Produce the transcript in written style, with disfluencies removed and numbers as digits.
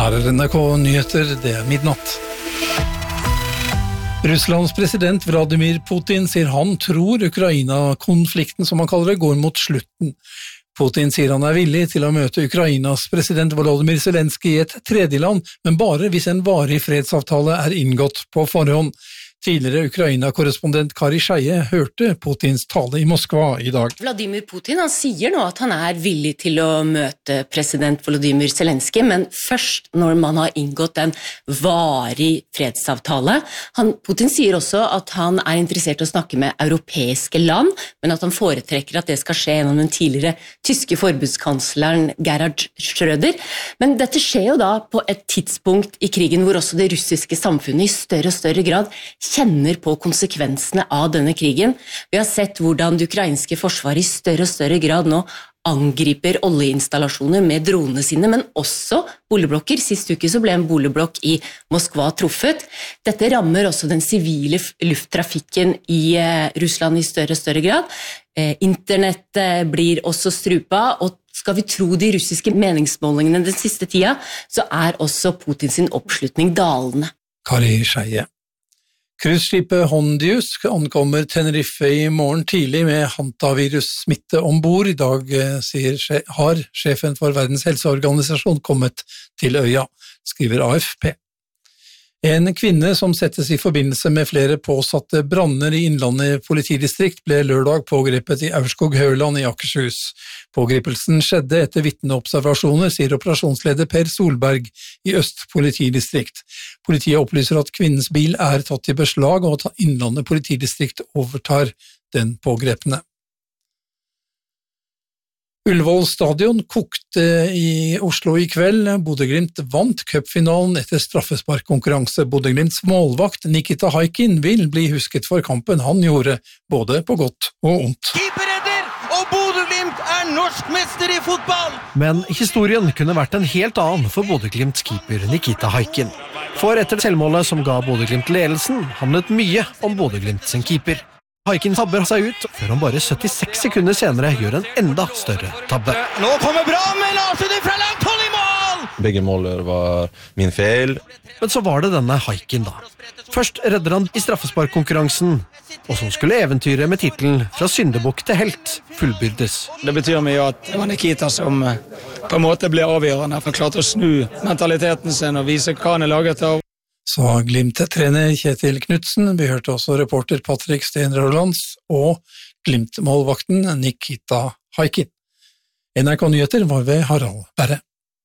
Her NRK Nyheter, det midnatt. Russlands president Vladimir Putin sier han tror Ukraina-konflikten, som han kaller det, går mot slutten. Putin sier han villig til å møte Ukrainas president Volodymyr Zelenskyj i et tredjeland, men bare hvis en varig fredsavtale inngått på forhånd. Tidligere Ukraina-korrespondent Kari Skeie hørte Putins tale i Moskva i dag. Vladimir Putin han sier nå at han villig til å møte president Volodymyr Zelenskyj, men først når man har inngått en varig fredsavtale. Putin sier også at han interessert i å snakke med europeiske land, men at han foretrekker at det skal skje gjennom den tidligere tyske forbundskansleren Gerhard Schröder. Men dette skjer jo da på et tidspunkt i krigen hvor også det russiske samfunnet i større og større grad kjenner på konsekvensene av denne krigen. Vi har sett hvordan det ukrainske forsvaret i større og større grad nå angriper oljeinstallasjoner med dronene sine, men også boligblokker. Sist uke så ble en boligblokk i Moskva truffet. Dette rammer også den sivile lufttrafikken i Russland i større og større grad. Internett blir også strupa, og skal vi tro de russiske meningsmålingene den siste tida, så også Putins oppslutning dalende. Kari Skeie. Cruiseskipet Hondius ankommer Tenerife i morgen tidlig med hantavirus-smitte ombord. I dag har sjefen for Verdens helseorganisasjon kommet til øya, skriver AFP. En kvinne som settes i forbindelse med flere påsatte branner i Innlandet politidistrikt ble lørdag pågrepet i Aurskog-Høland i Akershus. Pågripelsen skjedde etter vitneobservasjoner, sier operasjonsleder Per Solberg i Øst politidistrikt. Politiet opplyser at kvinnens bil tatt i beslag, og at Innlandet politidistrikt overtar den pågrepne. Ullevål stadion kokte i Oslo i kveld. Bodø/Glimt vant cupfinalen etter straffesparkkonkurranse. Bodø/Glimts målvakt Nikita Haikin vil bli husket for kampen han gjorde, både på godt og ondt. Keeperredder, og Bodø/Glimt norsk mester i fotball! Men historien kunne vært en helt annen for Bodø/Glimts keeper Nikita Haikin. For etter selvmålet som ga Bodø/Glimt ledelsen, handlet mye om Bodø/Glimt sin keeper. Haikin tabber seg ut, før han bare 76 sekunder senere gjør en enda større tabbe. Nå kommer Brann med en avslutning fra langt hold i mål! Begge måler var min feil. Men så var det denne Haikin da. Først redder han i straffesparkkonkurransen, og så skulle eventyret med titelen «Fra syndebukk til helt» fullbyrdes. Det betyr mye at det var Nikita som på en måte ble avgjørende, for klarte å snu mentaliteten sin og vise hva han laget av. Sa Glimt-trener Kjetil Knudsen. Vi hørte også reporter Patrick Stenrolands og Glimt-målvakten Nikita Haikin. NRK Nyheter var ved Harald Berre.